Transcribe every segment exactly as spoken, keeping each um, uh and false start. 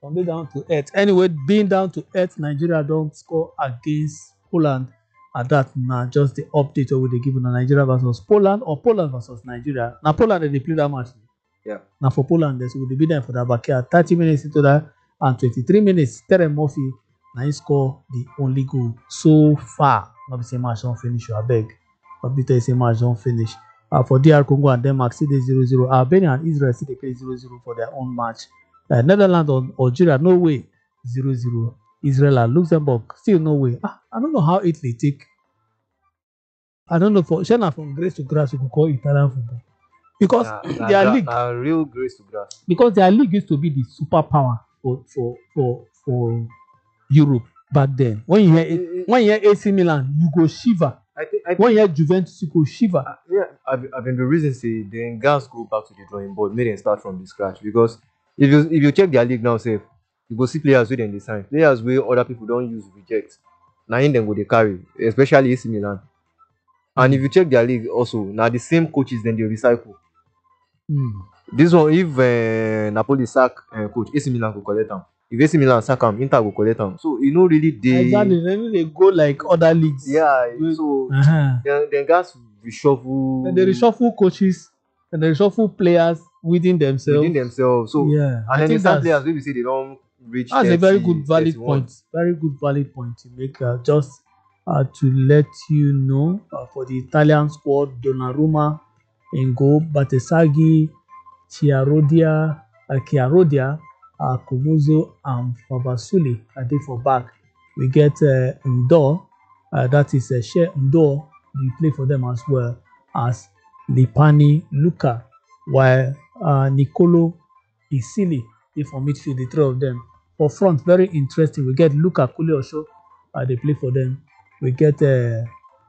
from there down to earth. Anyway, being down to earth, Nigeria don't score against Poland. And that now just the update we they give on Nigeria versus Poland or Poland versus Nigeria. Now Poland they play that match. Yeah. Now for Poland, they will be there for that backyard. thirty minutes into that and twenty-three minutes. Terry Murphy now he score the only goal so far. Not the same match don't finish. I beg. Not the same match don't finish. Uh, for D R Congo and Denmark, see they zero zero. Albania and Israel see they play zero zero for their own match. Uh, Netherlands or Algeria, no way, zero zero. Israel and Luxembourg, still no way. Ah, I don't know how Italy take. I don't know for China from grace to grass, we could call Italian football because Nah, their nah, league, nah, real grace to grass. because their league used to be the superpower for for for for Europe back then. When you hear Eh, eh, when you hear A C Milan, you go shiver. I think, I think When you hear Juventus, you go shiver. uh, yeah, I've, I've been the reason say then guys go back to the drawing board, make them start from the scratch. Because if you if you check their league now, safe, you go see players with them they sign, players where other people don't use reject. Now in them go they carry, especially A C Milan. And if you check their league also, now the same coaches then they recycle. Mm. This one, if uh, Napoli sack uh, coach, A C Milan go collect them. If A C Milan sack him, Inter go collect them. So you know really they Exactly, then they go like other leagues. yeah. Wey- So Uh-huh. then then guys reshuffle Then they reshuffle coaches and they reshuffle players within themselves. within themselves. So yeah, I and then think the some that's, players wey be say they don't reach. that's a very thirty, good valid thirty-one. point. Very good valid point to make. Uh, just uh, to let you know, uh, for the Italian squad, Donnarumma in goal, Batesaghi, Chiarodia, uh, Chiarodia, uh, Kumuzo, and Fabasuli are there for back. We get uh, Ndor, uh, that is uh, Shea Ndor, we play for them as well as Lipani Luka, while uh, Nicolo Isili they for midfield, the three of them. For front, very interesting. We get Luka Kuliosho, uh, they play for them. We get uh,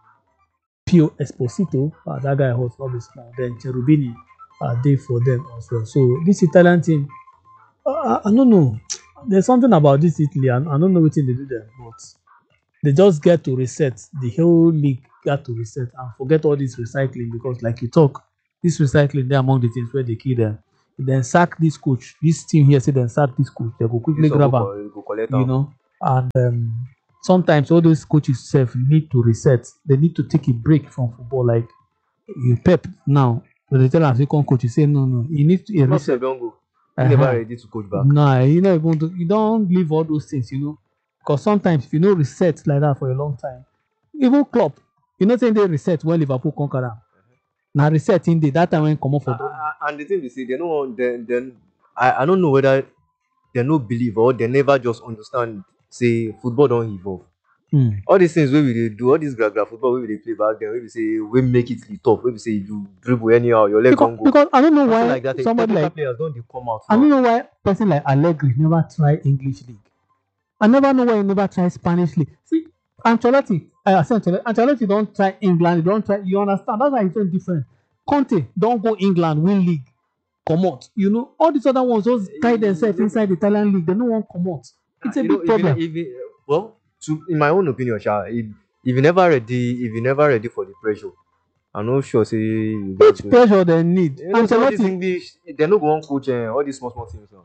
Pio Esposito, uh, that guy holds not be small. Then Cherubini, uh, they for them as well. So this Italian team, uh, I, I don't know. There's something about this Italy, and I don't know what they do there, but they just get to reset. The whole league got to reset and forget all this recycling because, like you talk, this recycling they're among the things where they kill them. Then sack this coach. This team here say then sack this coach. They go quickly This one grab go, am, co- go collect you am. know. And um, sometimes all those coaches self need to reset. They need to take a break from football. Like you Pep now, when they tell us come coach, you say no, no, you need to a Not reset. sef don go. He Uh-huh. never ready to coach back. Nah, you know, even to, you don't leave all those things, you know, because sometimes if you know reset like that for a long time, even Klopp, you know, saying they reset when Liverpool conquer them. Now reset in the that time when come up for Ah, ah, ah, and the thing be say they no want then then I, I don't know whether they no believe or they never just understand say football don't evolve. Hmm. All these things wey we dey do, all this gra gra football wey we dey play back then, wey we say we make it the tough, wey we say if you dribble anyhow, your leg Because, don go. because I don't know Something why like that. somebody Technical like players don dey come out I now. don't know why person like Allegri never try English league. I never know why he never try Spanish league. See, Ancelotti, uh, I say Ancelotti, Ancelotti don't try England. He don't try. You understand? That's why he's so different. Conte don't go England win league, come out. You know all these other ones just tie themselves inside the Italian league. They no one come out. It's a You know, big if you, problem. if you, well, to in my own opinion, Sha, if, if you never ready, if you never ready for the pressure, I'm not sure say you go Which do it. pressure they need? You know, say all this Ancelotti. English, they no go on coach eh, all these small small teams now.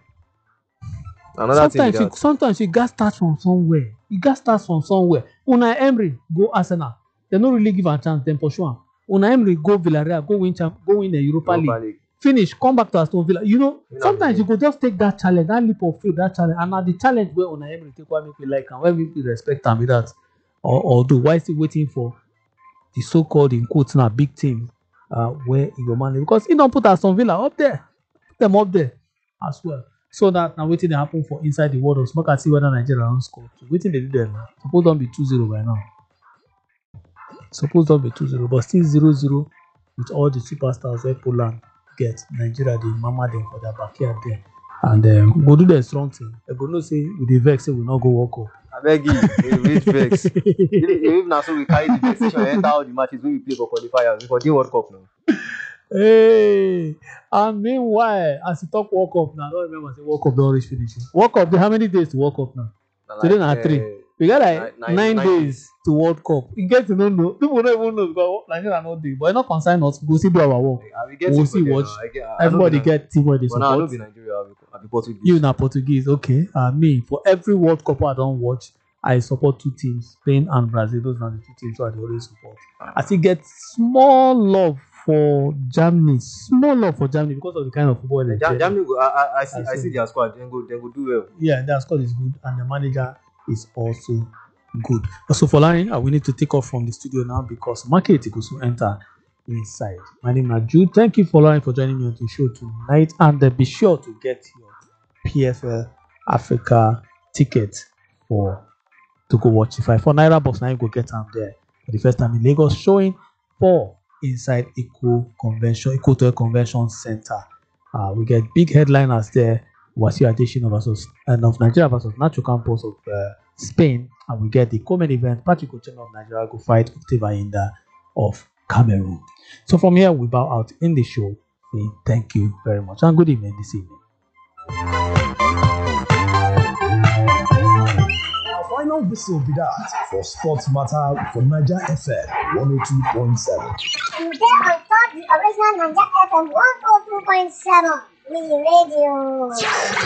Another thing Sometimes be you that. sometimes you got start from somewhere. You got start from somewhere. Unai Emery go Arsenal. They don't really give a chance. Then pursue am. Unai Emery go Villarreal. Go win champ. Go win the Europa, Europa League. League. Finish. Come back to Aston Villa. You know. You know Sometimes what I you go just take that challenge, that leap of faith, that challenge, and now the challenge where Unai Emery take why make me like and why make me respect am with that. Or although why still waiting for the so-called in quotes now big team uh, where he go manage because he don't put Aston Villa up there, put them up there as well. So that now waiting they happen for inside the world of smoke and see whether Nigeria don't score. So waiting they do there now. Suppose don't be two zero by now. Suppose don't be two zero, but still zero zero with all the superstars where Poland get. Nigeria they mama them for their backyard there. And um, go do the strong thing. They go no say with the vex say we not go walk up. I beg you, we reach vex. If if na so we carry the vexation enter all the matches wey we play for qualifiers, we for dey World Cup now. Hey, and meanwhile, as you talk World Cup now, I don't remember say World Cup don't reach finishing. World Cup, how many days to World Cup now? Na Today like, na three. eh, We got like nine- nine, nine days to World Cup. You get to know, know. People don't even know because Nigeria no dey. But e no concern us. We go still do our work. I will get We'll team see for there watch. now. I get, I no Everybody be Ni- get team where they But now I no support. be Nigeria. I be Portuguese. You na Portuguese, okay. Uh, me, for every World Cup I don't watch, I support two teams, Spain and Brazil. Those are the two teams I dey always support. I still get small love for Germany, small love for Germany because of the kind of football they Jam- play. Germany, go, I, I, I see, I I see see. their squad. Then go, then go do well. Yeah, their squad is good, and the manager is also good. So for Larry, uh, we need to take off from the studio now because market goes to enter inside. My name is Jude. Thank you for Lauren for joining me on the show tonight, and uh, be sure to get your P F L Africa ticket for to go watch. If I for Naira Box now, you go get them there for the first time in Lagos, showing for inside Eco Convention, Eco Toy Convention Center. Uh, we get big headliners there. Wasiu Adesina versus and of Nigeria versus Nacho Campos of uh, Spain, and we get the co-main event. Patrick Ocheno of Nigeria go fight Octave Ayinda of Cameroon. So from here, we bow out in the show, saying thank you very much and good evening this evening. Our final whistle be that for Sports Matter for Niger F M one oh two point seven. You get on top the original Niger F M one oh two point seven. We radio.